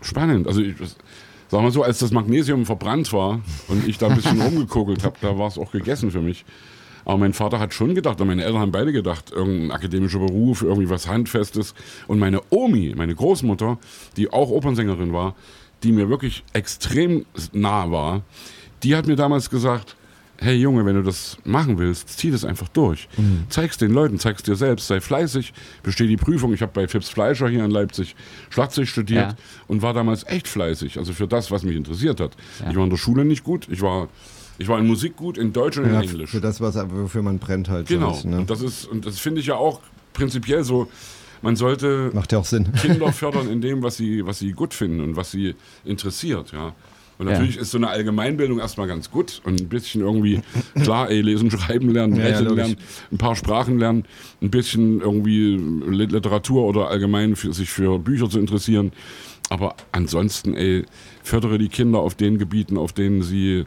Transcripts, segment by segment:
spannend. Also sagen wir so, als das Magnesium verbrannt war und ich da ein bisschen rumgekokelt habe, da war es auch gegessen für mich. Aber mein Vater hat schon gedacht, und meine Eltern haben beide gedacht, irgendein akademischer Beruf, irgendwie was Handfestes. Und meine Omi, meine Großmutter, die auch Opernsängerin war, die mir wirklich extrem nah war, die hat mir damals gesagt, hey Junge, wenn du das machen willst, zieh das einfach durch. Zeig's den Leuten, zeig's dir selbst, sei fleißig, besteh die Prüfung. Ich habe bei Phipps Fleischer hier in Leipzig Schlagzeug studiert und war damals echt fleißig, also für das, was mich interessiert hat. Ja. Ich war in der Schule nicht gut, ich war in Musik gut, in Deutsch und in Englisch. Für das, wofür man brennt halt. Genau, so ist, ne? und das finde ich ja auch prinzipiell so, man sollte Macht ja auch Sinn. Kinder fördern in dem, was sie gut finden und was sie interessiert, ja. Und natürlich ist so eine Allgemeinbildung erstmal ganz gut und ein bisschen irgendwie, klar, lesen, schreiben lernen, rechnen lernen, ein paar Sprachen lernen, ein bisschen irgendwie Literatur oder allgemein sich für Bücher zu interessieren. Aber ansonsten, fördere die Kinder auf den Gebieten, auf denen sie,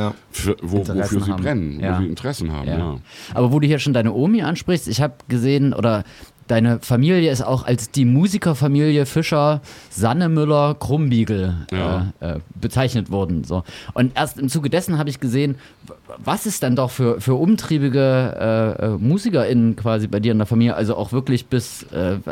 wofür sie brennen, wo sie Interessen haben. Ja. Aber wo du hier schon deine Omi ansprichst, ich habe gesehen, oder deine Familie ist auch als die Musikerfamilie Fischer, Sannemüller, Krumbiegel bezeichnet worden. So. Und erst im Zuge dessen habe ich gesehen, was es dann doch für umtriebige MusikerInnen quasi bei dir in der Familie, also auch wirklich bis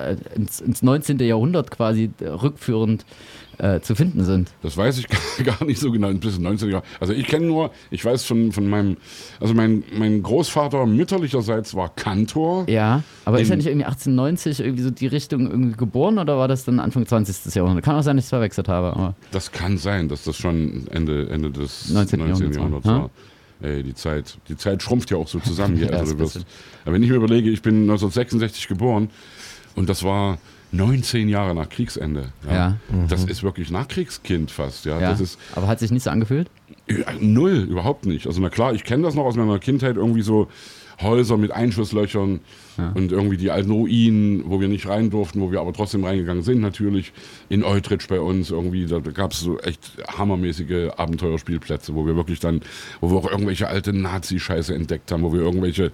ins 19. Jahrhundert quasi rückführend zu finden sind. Das weiß ich gar nicht so genau, bis 19 Jahre. Also ich weiß von meinem, also mein Großvater mütterlicherseits war Kantor. Ja, aber ist er nicht irgendwie 1890 irgendwie so die Richtung irgendwie geboren oder war das dann Anfang 20. Jahrhundert? Kann auch sein, dass ich es verwechselt habe. Aber das kann sein, dass das schon Ende des 19. Jahrhunderts war. Die Zeit schrumpft ja auch so zusammen, je älter du wirst. Aber wenn ich mir überlege, ich bin 1966 geboren und das war 19 Jahre nach Kriegsende. Ja. Das ist wirklich Nachkriegskind fast. Ja. Das ist, aber hat sich nicht so angefühlt? Null, überhaupt nicht. Also na klar, ich kenne das noch aus meiner Kindheit, irgendwie so Häuser mit Einschusslöchern und irgendwie die alten Ruinen, wo wir nicht rein durften, wo wir aber trotzdem reingegangen sind natürlich. In Eutrich bei uns irgendwie, da gab es so echt hammermäßige Abenteuerspielplätze, wo wir wirklich dann, wo wir auch irgendwelche alte Nazi-Scheiße entdeckt haben, wo wir irgendwelche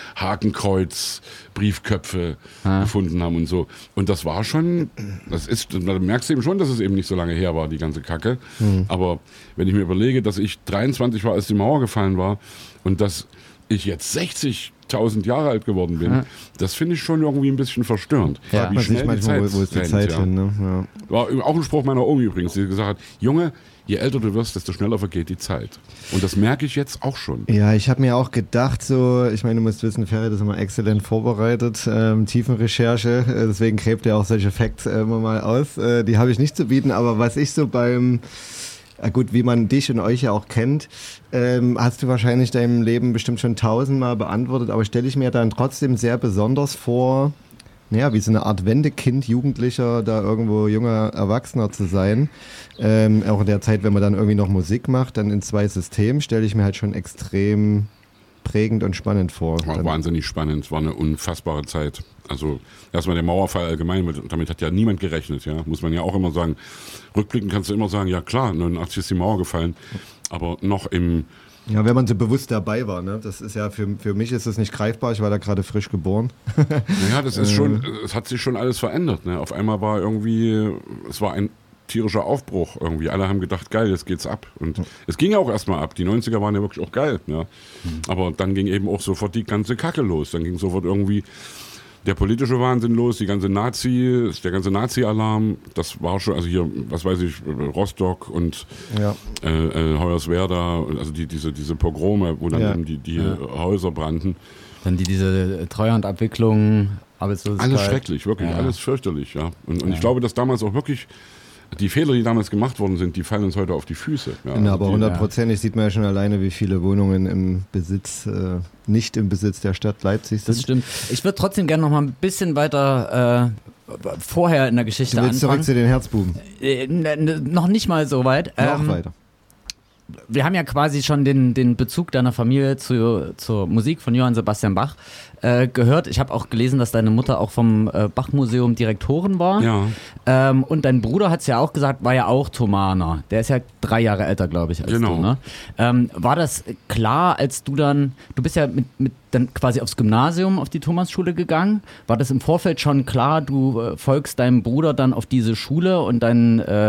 Hakenkreuz-Briefköpfe gefunden haben und so. Und das war schon, da merkst du eben schon, dass es eben nicht so lange her war, die ganze Kacke. Aber wenn ich mir überlege, dass ich 23 war, als die Mauer gefallen war und dass ich jetzt 60.000 Jahre alt geworden bin, das finde ich schon irgendwie ein bisschen verstörend. Ja, wie schnell die Zeit wo ist die Zeit hin, ne? Ja. War auch ein Spruch meiner Omi übrigens, die gesagt hat, Junge, je älter du wirst, desto schneller vergeht die Zeit. Und das merke ich jetzt auch schon. Ja, ich habe mir auch gedacht, ich meine, du musst wissen, Ferry ist immer exzellent vorbereitet, Tiefenrecherche, deswegen gräbt er auch solche Facts immer mal aus. Die habe ich nicht zu bieten, aber was ich so gut, wie man dich und euch ja auch kennt, hast du wahrscheinlich deinem Leben bestimmt schon 1000-mal beantwortet, aber stelle ich mir dann trotzdem sehr besonders vor, wie so eine Art Wendekind, Jugendlicher, da irgendwo junger Erwachsener zu sein. Auch in der Zeit, wenn man dann irgendwie noch Musik macht, dann in 2 Systemen, stelle ich mir halt schon extrem prägend und spannend vor. War wahnsinnig spannend, war eine unfassbare Zeit. Also erstmal der Mauerfall allgemein, damit hat ja niemand gerechnet, ja, muss man ja auch immer sagen. Rückblickend kannst du immer sagen, ja klar, 89 ist die Mauer gefallen, aber noch im... Ja, wenn man so bewusst dabei war, ne? Das ist ja, für mich ist das nicht greifbar, ich war da gerade frisch geboren. Naja, das ist schon, es hat sich schon alles verändert, ne? Auf einmal war irgendwie, es war ein tierischer Aufbruch irgendwie. Alle haben gedacht, geil, jetzt geht's ab. Und es ging ja auch erstmal ab. Die 90er waren ja wirklich auch geil. Ja. Aber dann ging eben auch sofort die ganze Kacke los. Dann ging sofort irgendwie der politische Wahnsinn los, der ganze Nazi-Alarm. Das war schon, also hier, was weiß ich, Rostock und Hoyerswerda, also diese Pogrome, wo dann eben die Häuser brannten. Dann diese Treuhandabwicklung, Arbeitslosigkeit. Alles schrecklich, wirklich, alles fürchterlich. Ja. Und ich glaube, dass damals auch wirklich die Fehler, die damals gemacht worden sind, die fallen uns heute auf die Füße. Ja, genau, aber 100%ig sieht man ja schon alleine, wie viele Wohnungen im Besitz, nicht im Besitz der Stadt Leipzig sind. Das stimmt. Ich würde trotzdem gerne noch mal ein bisschen weiter vorher in der Geschichte anfangen. Du willst zurück zu den Herzbuben? Noch nicht mal so weit. Noch weiter. Wir haben ja quasi schon den Bezug deiner Familie zur Musik von Johann Sebastian Bach gehört. Ich habe auch gelesen, dass deine Mutter auch vom Bach-Museum Direktorin war. Ja. Und dein Bruder hat es ja auch gesagt, war ja auch Thomaner. Der ist ja 3 Jahre älter, glaube ich, als du. Ne? War das klar, als du bist ja mit dann quasi aufs Gymnasium, auf die Thomasschule gegangen. War das im Vorfeld schon klar, du folgst deinem Bruder dann auf diese Schule und dein